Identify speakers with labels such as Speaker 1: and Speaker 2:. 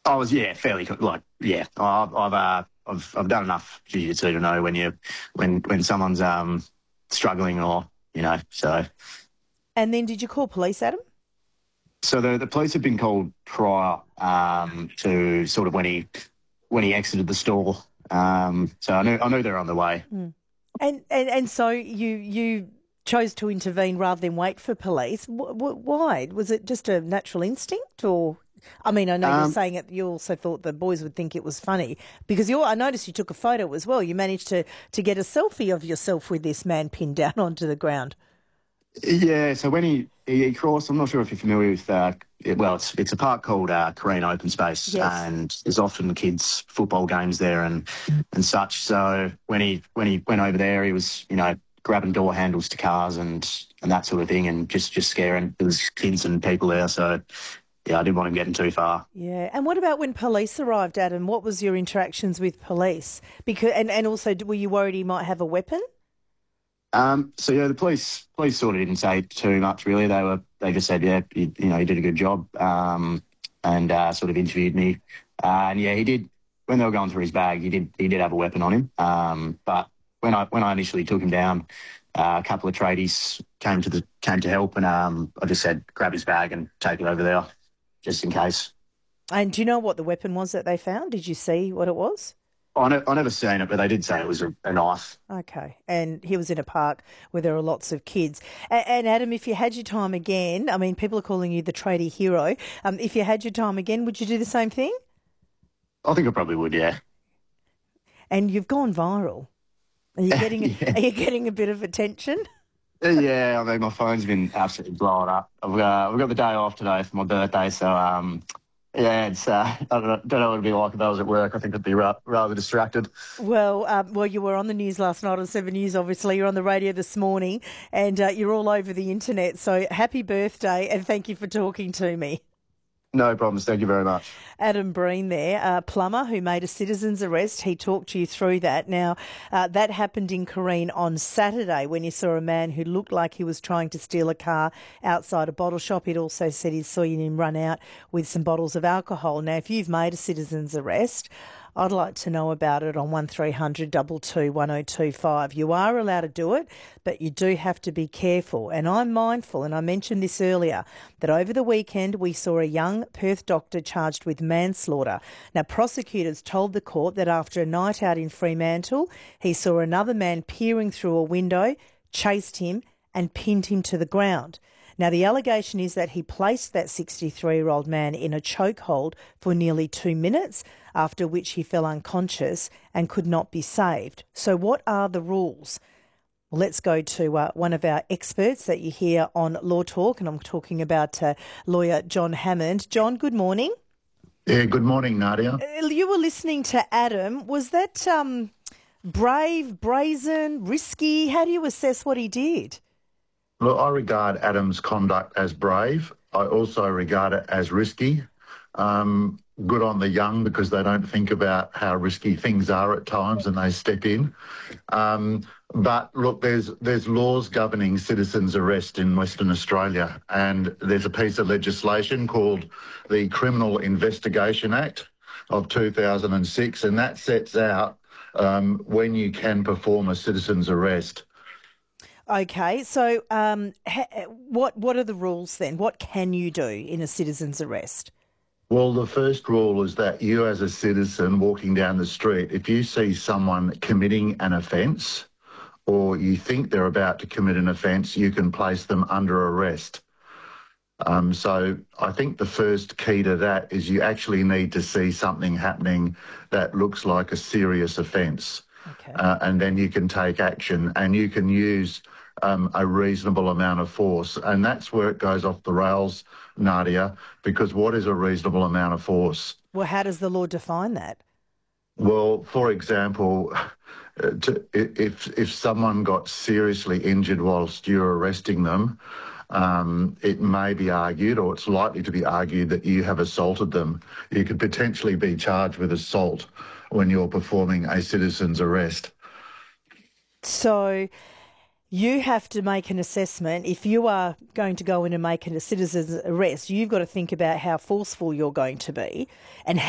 Speaker 1: I was, yeah, fairly like, yeah. I've done enough jiu-jitsu to know when someone's struggling or so.
Speaker 2: And then did you call police, Adam?
Speaker 1: So the police have been called prior to sort of when he exited the store. So I knew they're on the way.
Speaker 2: And so you chose to intervene rather than wait for police. Why? Was it just a natural instinct, or? I mean, I know you're saying it. You also thought the boys would think it was funny because I noticed you took a photo as well. You managed to get a selfie of yourself with this man pinned down onto the ground.
Speaker 1: Yeah. So when he crossed, I'm not sure if you're familiar with. It's a park called Careen Open Space,
Speaker 2: Yes.
Speaker 1: and there's often kids' football games there and such. So when he went over there, he was grabbing door handles to cars and that sort of thing, and just scaring. There was kids and people there, so yeah, I didn't want him getting too far.
Speaker 2: Yeah, and what about when police arrived, Adam? What was your interactions with police? Because and also, were you worried he might have a weapon?
Speaker 1: So yeah, the police sort of didn't say too much really. They just said, yeah, you did a good job, and sort of interviewed me. And yeah, he did. When they were going through his bag, he did have a weapon on him. But when I initially took him down, a couple of tradies came to help, and I just said grab his bag and take it over there, just in case.
Speaker 2: And do you know what the weapon was that they found? Did you see what it was?
Speaker 1: I never seen it, but they did say it was a knife.
Speaker 2: Okay, and he was in a park where there are lots of kids. And Adam, if you had your time again, I mean, people are calling you the tradie hero. If you had your time again, would you do the same thing?
Speaker 1: I think I probably would, yeah.
Speaker 2: And you've gone viral. Are you getting
Speaker 1: Yeah.
Speaker 2: Are you getting a bit of attention?
Speaker 1: Yeah, I mean, my phone's been absolutely blowing up. I've got the day off today for my birthday, so yeah, it's I don't know what it'd be like if I was at work. I think I'd be rather distracted.
Speaker 2: Well, you were on the news last night on 7 News, obviously. You're on the radio this morning, and you're all over the internet. So happy birthday, and thank you for talking to me.
Speaker 1: No problems. Thank you very much.
Speaker 2: Adam Breen there, a plumber who made a citizen's arrest. He talked you through that. Now, that happened in Careen on Saturday when he saw a man who looked like he was trying to steal a car outside a bottle shop. He'd also said he saw him run out with some bottles of alcohol. Now, if you've made a citizen's arrest, I'd like to know about it on 1300 22 1025. You are allowed to do it, but you do have to be careful. And I'm mindful, and I mentioned this earlier, that over the weekend we saw a young Perth doctor charged with manslaughter. Now, prosecutors told the court that after a night out in Fremantle, he saw another man peering through a window, chased him and pinned him to the ground. Now, the allegation is that he placed that 63-year-old man in a chokehold for nearly 2 minutes, after which he fell unconscious and could not be saved. So what are the rules? Well, let's go to one of our experts that you hear on Law Talk, and I'm talking about lawyer John Hammond. John, good morning.
Speaker 3: Yeah, good morning, Nadia.
Speaker 2: You were listening to Adam. Was that brave, brazen, risky? How do you assess what he did?
Speaker 3: Look, I regard Adam's conduct as brave. I also regard it as risky. Good on the young because they don't think about how risky things are at times and they step in. But look, there's laws governing citizens' arrest in Western Australia, and there's a piece of legislation called the Criminal Investigation Act of 2006, and that sets out when you can perform a citizen's arrest.
Speaker 2: Okay, so what are the rules then? What can you do in a citizen's arrest?
Speaker 3: Well, the first rule is that you as a citizen walking down the street, if you see someone committing an offence or you think they're about to commit an offence, you can place them under arrest. So I think the first key to that is you actually need to see something happening that looks like a serious offence.
Speaker 2: Okay.
Speaker 3: And then you can take action and you can use a reasonable amount of force. And that's where it goes off the rails, Nadia, because what is a reasonable amount of force?
Speaker 2: Well, how does the law define that?
Speaker 3: Well, for example, if someone got seriously injured whilst you're arresting them, it may be argued, or it's likely to be argued, that you have assaulted them. You could potentially be charged with assault when you're performing a citizen's arrest.
Speaker 2: So you have to make an assessment. If you are going to go in and make a citizen's arrest, you've got to think about how forceful you're going to be and